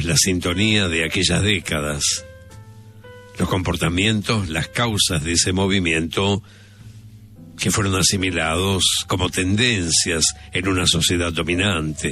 la sintonía de aquellas décadas, los comportamientos, las causas de ese movimiento que fueron asimilados como tendencias en una sociedad dominante.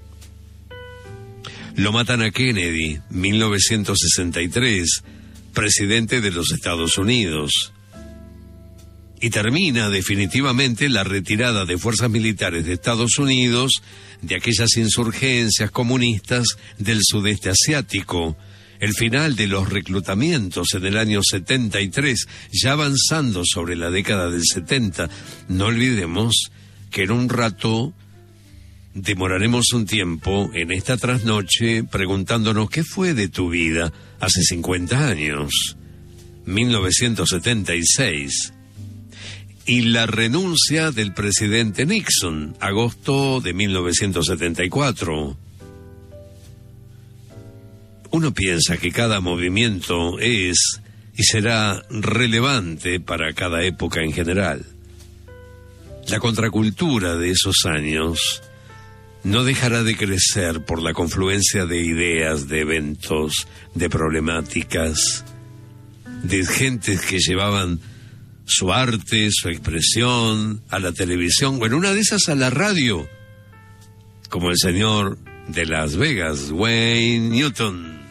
Lo matan a Kennedy, 1963, presidente de los Estados Unidos. Y termina definitivamente la retirada de fuerzas militares de Estados Unidos de aquellas insurgencias comunistas del sudeste asiático, el final de los reclutamientos en el año 73, ya avanzando sobre la década del 70. No olvidemos que en un rato demoraremos un tiempo en esta trasnoche preguntándonos qué fue de tu vida hace 50 años, 1976. Y la renuncia del presidente Nixon, agosto de 1974. Uno piensa que cada movimiento es y será relevante para cada época en general. La contracultura de esos años no dejará de crecer por la confluencia de ideas, de eventos, de problemáticas, de gentes que llevaban su arte, su expresión a la televisión, o en una de esas a la radio, como el señor de Las Vegas, Wayne Newton.